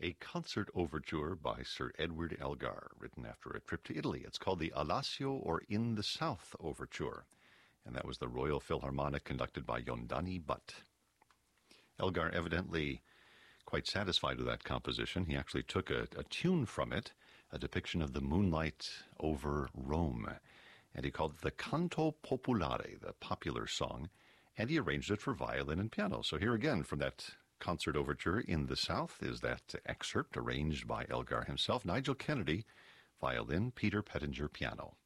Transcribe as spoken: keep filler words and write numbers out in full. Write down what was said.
a concert overture by Sir Edward Elgar, written after a trip to Italy. It's called the Alessio or In the South Overture, and that was the Royal Philharmonic conducted by Yondani Butt. Elgar evidently quite satisfied with that composition. He actually took a, a tune from it, a depiction of the moonlight over Rome, and he called it the Canto Popolare, the popular song, and he arranged it for violin and piano. So here again, from that concert overture In the South, is that excerpt arranged by Elgar himself. Nigel Kennedy, violin, Peter Pettinger, piano.